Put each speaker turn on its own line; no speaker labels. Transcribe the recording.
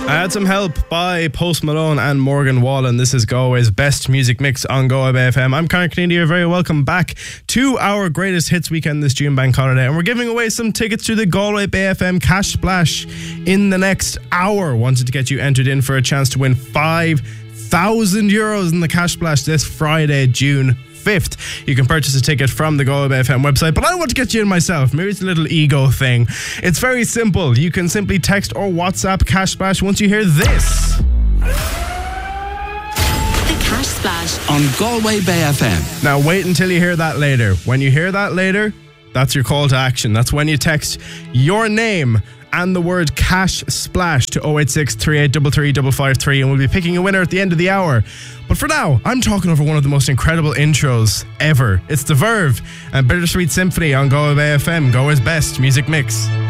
I had some help by Post Malone and Morgan Wallen. This is Galway's best music mix on Galway Bay FM. I'm Conor Cleandy. You're very welcome back to our greatest hits weekend this June bank holiday, and we're giving away some tickets to the Galway Bay FM Cash Splash in the next hour. Wanted to get you entered in for a chance to win €5,000 in the Cash Splash this Friday, June 5th. You can purchase a ticket from the Galway Bay FM website, but I want to get you in myself. Maybe it's a little ego thing. It's very simple. You can simply text or WhatsApp Cash Splash once you hear this.
The Cash Splash on Galway Bay FM.
Now wait until you hear that later. When you hear that later, that's your call to action. That's when you text your name and the word Cash Splash to 086 3833 553, and we'll be picking a winner at the end of the hour. But for now, I'm talking over one of the most incredible intros ever. It's The Verve and Bittersweet Symphony on Galway Bay FM, Galway's best music mix.